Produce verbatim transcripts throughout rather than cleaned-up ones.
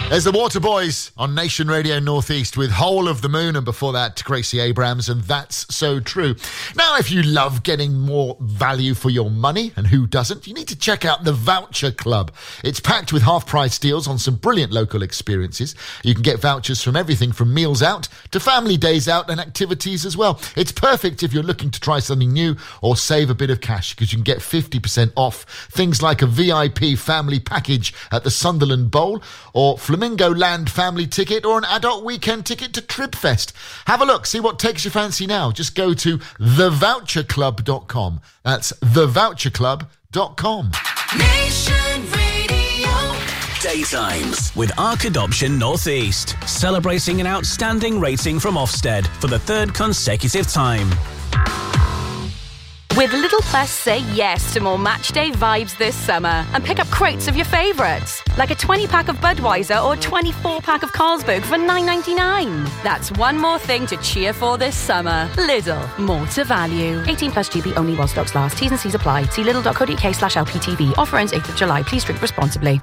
There's the Waterboys on Nation Radio Northeast with Whole of the Moon, and before that, Gracie Abrams, and That's So True. Now, if you love getting more value for your money, and who doesn't, you need to check out the Voucher Club. It's packed with half-price deals on some brilliant local experiences. You can get vouchers from everything from meals out to family days out and activities as well. It's perfect if you're looking to try something new or save a bit of cash, because you can get fifty percent off things like a V I P family package at the Sunderland Bowl, or Flamingo Land family ticket, or an adult weekend ticket to Tribfest. Have a look, see what takes your fancy now. Just go to the voucher club dot com. That's the voucher club dot com. Nation Radio. Daytimes with Arc Adoption Northeast, celebrating an outstanding rating from Ofsted for the third consecutive time. With Little Plus, say yes to more matchday vibes this summer and pick up crates of your favourites, like a twenty-pack of Budweiser or twenty-four pack of Carlsberg for nine ninety-nine. That's one more thing to cheer for this summer. Lidl, more to value. eighteen plus G B only while stocks last. T's and C's apply. See lidl.co.uk slash LPTV. Offer ends eighth of July. Please drink responsibly.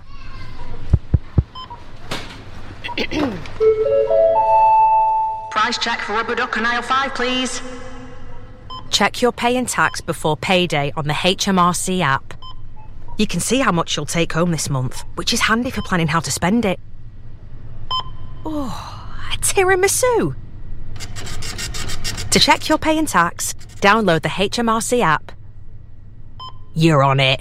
Price check for rubber duck and aisle five, please. Check your pay and tax before payday on the H M R C app. You can see how much you'll take home this month, which is handy for planning how to spend it. Oh, a tiramisu! To check your pay and tax, download the H M R C app. You're on it.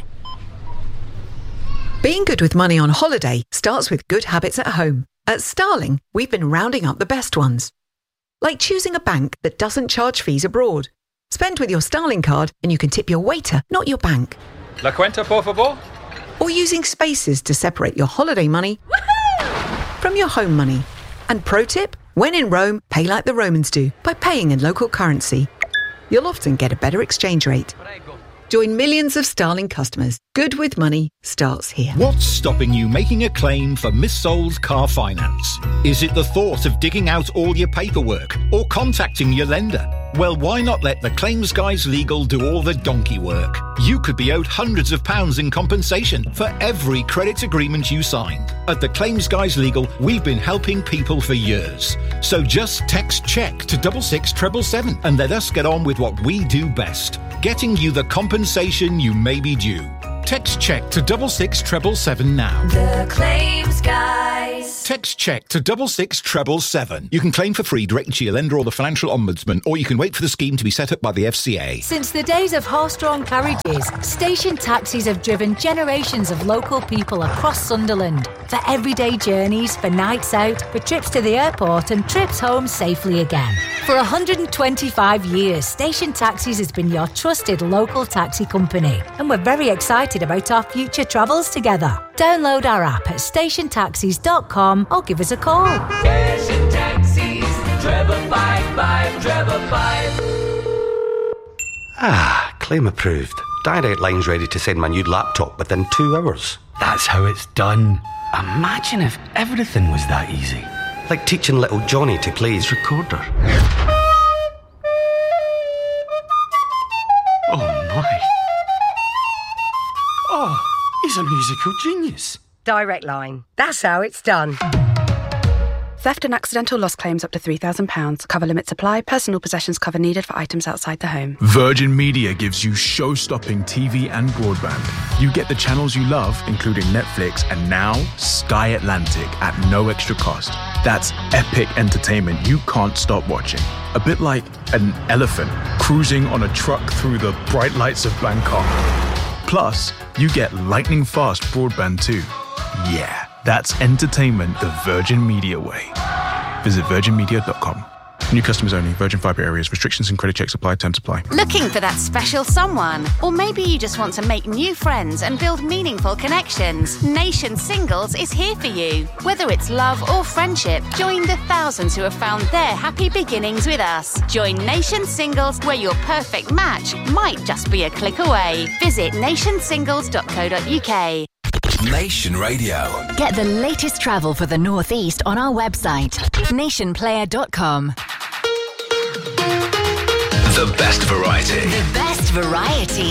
Being good with money on holiday starts with good habits at home. At Starling, we've been rounding up the best ones. Like choosing a bank that doesn't charge fees abroad. Spend with your Starling card and you can tip your waiter, not your bank. La cuenta, por favor. Or using spaces to separate your holiday money from your home money. And pro tip, when in Rome, pay like the Romans do by paying in local currency. You'll often get a better exchange rate. Join millions of Starling customers. Good with money starts here. What's stopping you making a claim for missold car finance? Is it the thought of digging out all your paperwork or contacting your lender? Well, why not let the Claims Guys Legal do all the donkey work? You could be owed hundreds of pounds in compensation for every credit agreement you signed. At the Claims Guys Legal, we've been helping people for years. So just text CHECK to double six treble seven and let us get on with what we do best, getting you the compensation you may be due. Text CHECK to double six treble seven now. The Claims Guys. Text CHECK to double six treble seven. You can claim for free directly to your lender or the Financial Ombudsman, or you can wait for the scheme to be set up by the F C A. Since the days of horse-drawn carriages, station taxis have driven generations of local people across Sunderland for everyday journeys, for nights out, for trips to the airport and trips home safely again. For one hundred twenty-five years, Station Taxis has been your trusted local taxi company, and we're very excited about our future travels together. Download our app at station taxis dot com or give us a call. Station Taxis, treble five five, treble five. Ah, claim approved. Direct Line's ready to send my new laptop within two hours. That's how it's done. Imagine if everything was that easy. Like teaching little Johnny to play his recorder. Oh my. Oh, he's a musical genius. Direct Line. That's how it's done. Theft and accidental loss claims up to three thousand pounds. Cover limits apply. Personal possessions cover needed for items outside the home. Virgin Media gives you show-stopping T V and broadband. You get the channels you love, including Netflix and now Sky Atlantic at no extra cost. That's epic entertainment you can't stop watching. A bit like an elephant cruising on a truck through the bright lights of Bangkok. Plus, you get lightning-fast broadband too. Yeah, that's entertainment the Virgin Media way. Visit virgin media dot com. New customers only. Virgin Fibre areas. Restrictions and credit checks apply. Terms apply. Looking for that special someone? Or maybe you just want to make new friends and build meaningful connections. Nation Singles is here for you. Whether it's love or friendship, join the thousands who have found their happy beginnings with us. Join Nation Singles, where your perfect match might just be a click away. Visit nation singles dot co dot uk. Nation Radio. Get the latest travel for the Northeast on our website, nation player dot com. The best variety. The best variety